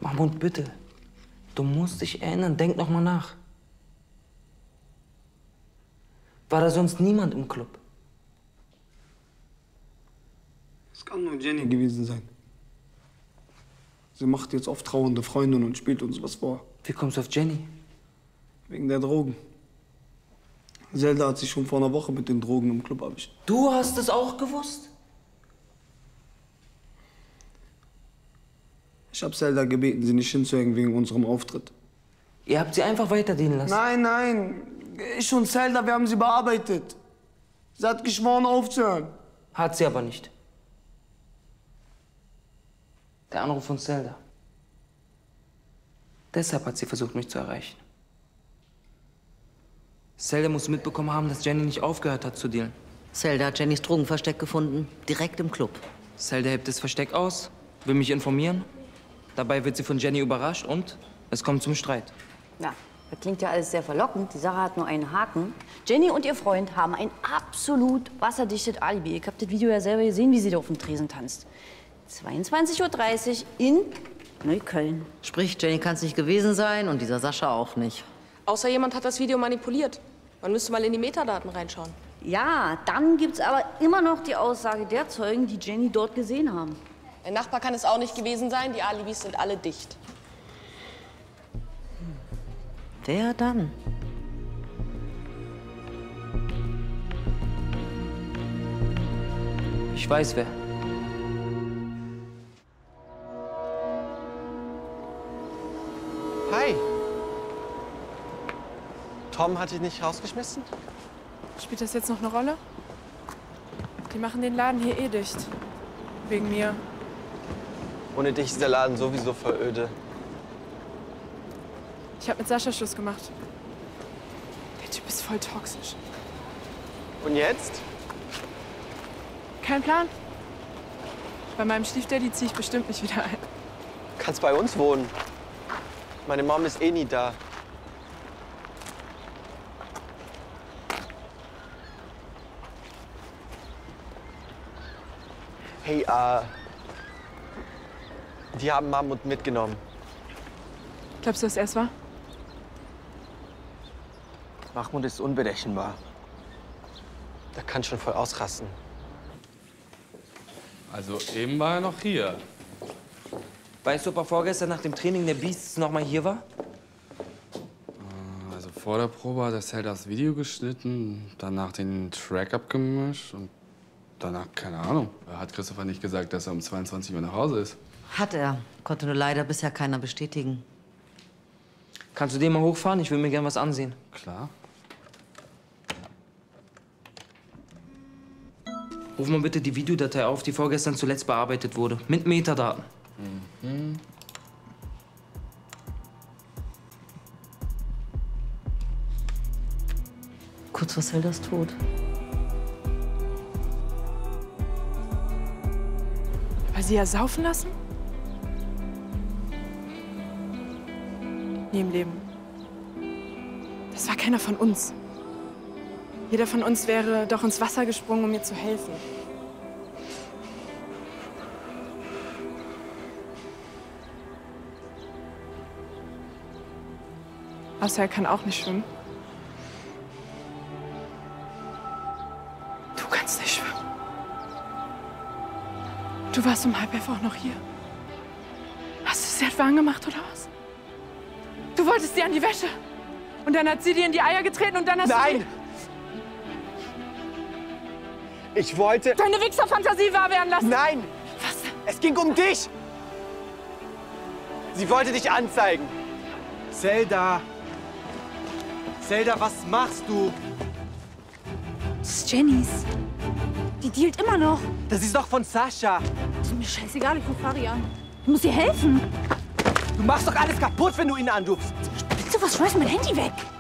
Mahmoud, bitte. Du musst dich erinnern. Denk noch mal nach. War da sonst niemand im Club? Es kann nur Jenny gewesen sein. Sie macht jetzt oft trauernde Freundin und spielt uns was vor. Wie kommst du auf Jenny? Wegen der Drogen. Zelda hat sich schon vor einer Woche mit den Drogen im Club erwischt. Du hast es auch gewusst? Ich habe Zelda gebeten, sie nicht hinzuhängen wegen unserem Auftritt. Ihr habt sie einfach weiterdienen lassen? Nein, nein. Ich und Zelda, wir haben sie bearbeitet. Sie hat geschworen, aufzuhören. Hat sie aber nicht. Der Anruf von Zelda. Deshalb hat sie versucht, mich zu erreichen. Zelda muss mitbekommen haben, dass Jenny nicht aufgehört hat zu dealen. Zelda hat Jennys Drogenversteck gefunden, direkt im Club. Zelda hebt das Versteck aus, will mich informieren. Dabei wird sie von Jenny überrascht und es kommt zum Streit. Ja, das klingt ja alles sehr verlockend. Die Sache hat nur einen Haken. Jenny und ihr Freund haben ein absolut wasserdichtes Alibi. Ich habe das Video ja selber gesehen, wie sie da auf dem Tresen tanzt. 22:30 Uhr in Neukölln. Sprich, Jenny kann es nicht gewesen sein und dieser Sascha auch nicht. Außer jemand hat das Video manipuliert. Man müsste mal in die Metadaten reinschauen. Ja, dann gibt's aber immer noch die Aussage der Zeugen, die Jenny dort gesehen haben. Ein Nachbar kann es auch nicht gewesen sein. Die Alibis sind alle dicht. Wer dann? Ich weiß wer. Hi. Tom hat dich nicht rausgeschmissen? Spielt das jetzt noch eine Rolle? Die machen den Laden hier eh dicht. Wegen mir. Ohne dich ist der Laden sowieso voll öde. Ich habe mit Sascha Schluss gemacht. Der Typ ist voll toxisch. Und jetzt? Kein Plan. Bei meinem Stiefdaddy ziehe ich bestimmt nicht wieder ein. Kannst bei uns wohnen. Meine Mom ist eh nie da. Hey, die haben Mahmoud mitgenommen. Glaubst du, dass er es war? Mahmoud ist unberechenbar. Der kann schon voll ausrasten. Also eben war er noch hier. Weißt du, ob er vorgestern nach dem Training der Beasts noch mal hier war? Also vor der Probe hat er Zelda das Video geschnitten, danach den Track abgemischt und danach, keine Ahnung. Hat Christopher nicht gesagt, dass er um 22 Uhr nach Hause ist? Hat er. Konnte nur leider bisher keiner bestätigen. Kannst du den mal hochfahren? Ich will mir gern was ansehen. Klar. Ruf mal bitte die Videodatei auf, die vorgestern zuletzt bearbeitet wurde. Mit Metadaten. Mhm. Kurz vor Zeldas Tod. Weil sie ja saufen lassen? Nie im Leben. Das war keiner von uns. Jeder von uns wäre doch ins Wasser gesprungen, um mir zu helfen. Außer er kann auch nicht schwimmen. Du kannst nicht schwimmen. Du warst um 10:30 auch noch hier. Hast du sie etwa angemacht, oder was? Du wolltest sie an die Wäsche. Und dann hat sie dir in die Eier getreten und dann hast du... Nein! Ich wollte... Deine Wichserfantasie wahr werden lassen. Nein! Was? Es ging um dich! Sie wollte dich anzeigen. Zelda! Zelda, was machst du? Das ist Jennys. Die dealt immer noch. Das ist doch von Sascha. Das ist mir scheißegal, ich rufe Fari an. Ich muss ihr helfen. Du machst doch alles kaputt, wenn du ihn anrufst. Bitte, was, schmeiß mein Handy weg.